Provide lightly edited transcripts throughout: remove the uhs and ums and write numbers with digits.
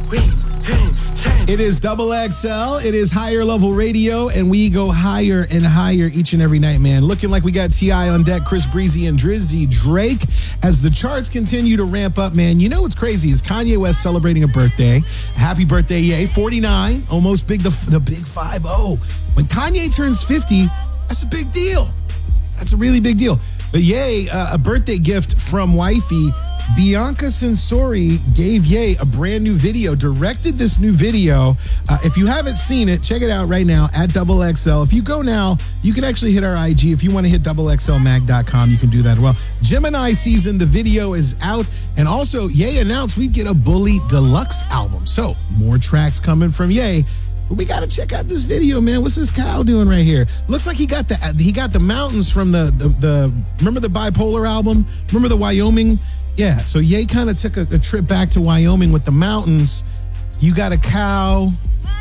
It is Double XL. It is Higher Level Radio, and we go higher and higher each and every night, man. Looking like we got T.I. on deck, Chris Breezy and Drizzy Drake. As the charts continue to ramp up, man, you know what's crazy is Kanye West celebrating a birthday. Happy birthday, Ye. 49, almost big, the big 5-0. When Kanye turns 50, that's a big deal. That's a really big deal. But Ye, a birthday gift from wifey, Bianca Censori gave Ye a brand new video, directed this new video. If you haven't seen it, check it out right now at Double XL. If you go now, you can actually hit our IG. If you want to hit doublexlmag.com, you can do that as well. Gemini season, the video is out. And also, Ye announced we'd get a Bully Deluxe album. So more tracks coming from Ye. But we got to check out this video, man. What's this cow doing right here? Looks like he got the mountains from the remember the Bipolar album? Remember the Wyoming? Yeah, so Ye kind of took a trip back to Wyoming with the mountains. You got a cow.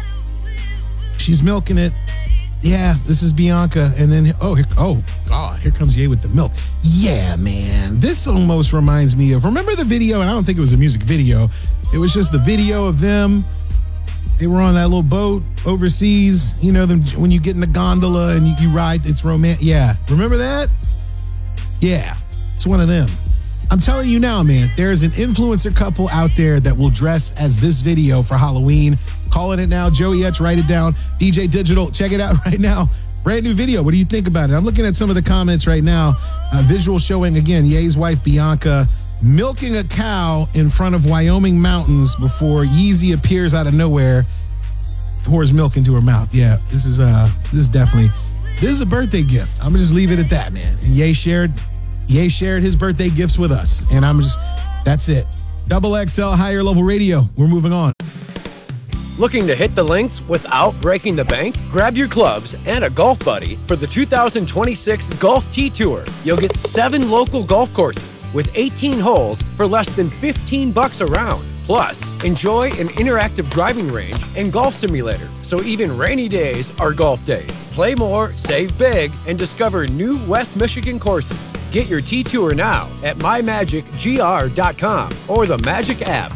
She's milking it. Yeah, this is Bianca. And then, oh God, here comes Ye with the milk. Yeah, man. This almost reminds me of, remember the video? And I don't think it was a music video. It was just the video of them. They were on that little boat overseas. You know, them when you get in the gondola and you ride, it's romantic. Yeah, remember that? Yeah, it's one of them. I'm telling you now, man, there's an influencer couple out there that will dress as this video for Halloween. Calling it now. Joey Etch, write it down. DJ Digital, check it out right now. Brand new video. What do you think about it? I'm looking at some of the comments right now. Visual showing, again, Ye's wife, Bianca, milking a cow in front of Wyoming mountains before Yeezy appears out of nowhere, pours milk into her mouth. Yeah, this is a birthday gift. I'm gonna just leave it at that, man. And Ye shared his birthday gifts with us. And that's it. Double XL Higher Level Radio. We're moving on. Looking to hit the links without breaking the bank? Grab your clubs and a golf buddy for the 2026 Golf T Tour. You'll get 7 local golf courses with 18 holes for less than $15 a round. Plus, enjoy an interactive driving range and golf simulator, so even rainy days are golf days. Play more, save big, and discover new West Michigan courses. Get your T-Tour now at mymagicgr.com or the Magic app.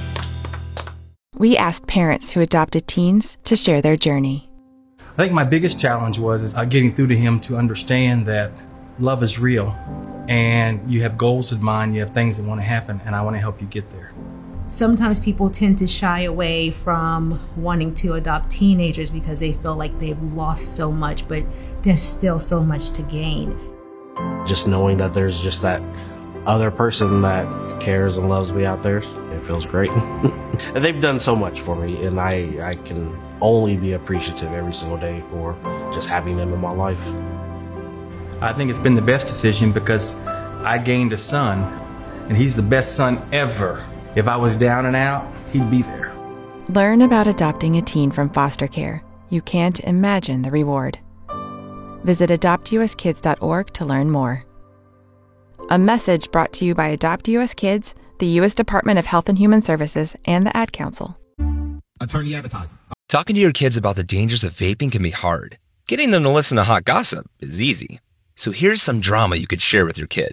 We asked parents who adopted teens to share their journey. I think my biggest challenge was getting through to him to understand that love is real and you have goals in mind, you have things that want to happen, and I want to help you get there. Sometimes people tend to shy away from wanting to adopt teenagers because they feel like they've lost so much, but there's still so much to gain. Just knowing that there's just that other person that cares and loves me out there, it feels great. And they've done so much for me, and I can only be appreciative every single day for just having them in my life. I think it's been the best decision because I gained a son, and he's the best son ever. If I was down and out, he'd be there. Learn about adopting a teen from foster care. You can't imagine the reward. Visit adoptuskids.org to learn more. A message brought to you by Adopt US Kids, the U.S. Department of Health and Human Services, and the Ad Council. Attorney advertising. Talking to your kids about the dangers of vaping can be hard. Getting them to listen to hot gossip is easy. So here's some drama you could share with your kid.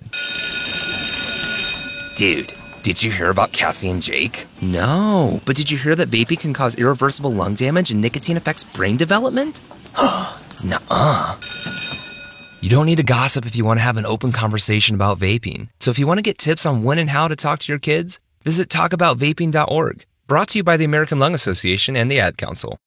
Dude, did you hear about Cassie and Jake? No, but did you hear that vaping can cause irreversible lung damage and nicotine affects brain development? Nuh-uh. You don't need to gossip if you want to have an open conversation about vaping. So if you want to get tips on when and how to talk to your kids, visit talkaboutvaping.org. Brought to you by the American Lung Association and the Ad Council.